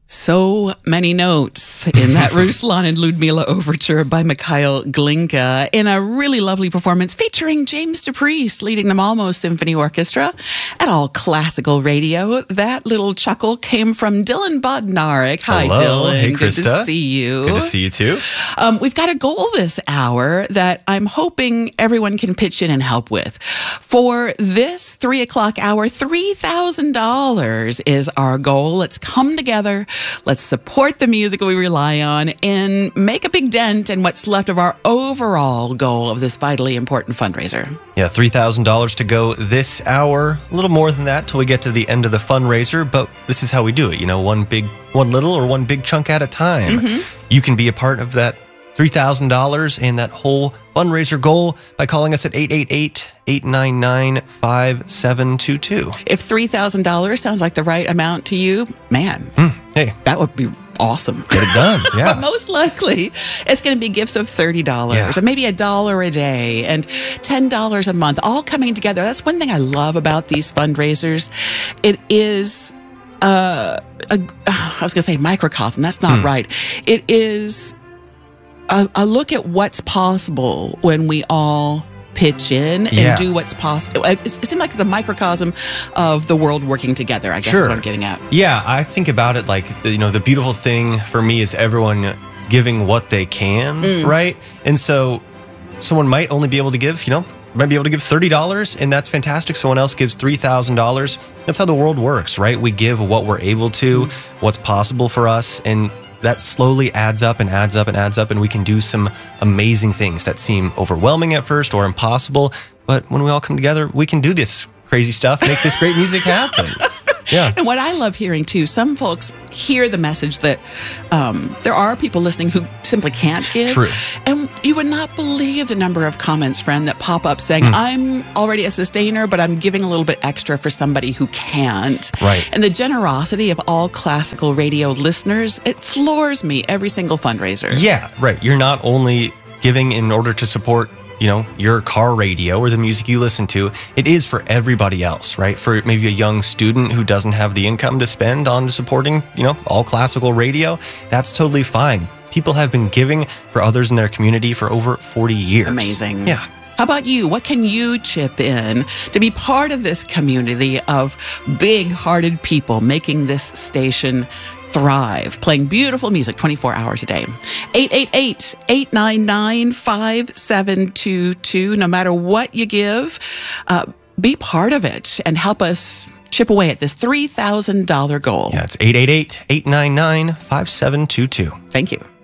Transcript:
So many notes in that Ruslan and Ludmila overture by Mikhail Glinka in a really lovely performance featuring James DePriest leading the Malmo Symphony Orchestra at All Classical Radio. That little chuckle came from Dylan Bodnarik. Hi, Hello. Dylan. Hey, Good Krista. to see you. Good to see you too. We've got a goal this hour that I'm hoping everyone can pitch in and help with. For this 3 o'clock hour, $3,000 is our goal. Let's come together. Let's support the music we rely on and make a big dent in what's left of our overall goal of this vitally important fundraiser. Yeah, $3,000 to go this hour. A little more than that till we get to the end of the fundraiser, but this is how we do it. You know, one little or one big chunk at a time. You can be a part of that $3,000 and that whole fundraiser goal by calling us at 888-899-5722. If $3,000 sounds like the right amount to you, man, Hey, that would be awesome. get it done. Yeah. But most likely, it's going to be gifts of $30 or maybe $1 a day and $10 a month, all coming together. That's one thing I love about these fundraisers. It is I was going to say microcosm. That's not right. It is a look at what's possible when we all pitch in and do what's possible. It seems like it's a microcosm of the world working together, I guess is what I'm getting at. Yeah, I think about it like, the beautiful thing for me is everyone giving what they can, right? And so someone might only be able to give, might be able to give $30, and that's fantastic. Someone else gives $3,000. That's how the world works, right? We give what we're able to, what's possible for us, and that slowly adds up and adds up and adds up, and we can do some amazing things that seem overwhelming at first or impossible. But when we all come together, we can do this crazy stuff, make this great music happen. Yeah. And what I love hearing too, some folks hear the message that there are people listening who simply can't give. True. And you would not believe the number of comments, friend, that pop up saying, I'm already a sustainer, but I'm giving a little bit extra for somebody who can't. Right. And the generosity of All Classical Radio listeners, it floors me every single fundraiser. Yeah, right. You're not only giving in order to support your car radio or the music you listen to. It is for everybody else, right? For maybe a young student who doesn't have the income to spend on supporting, all classical radio. That's totally fine. People have been giving for others in their community for over 40 years. Amazing. Yeah. How about you? What can you chip in to be part of this community of big-hearted people making this station thrive, playing beautiful music 24 hours a day? 888-899-5722. No matter what you give, be part of it and help us chip away at this $3,000 goal. Yeah, it's 888-899-5722. Thank you.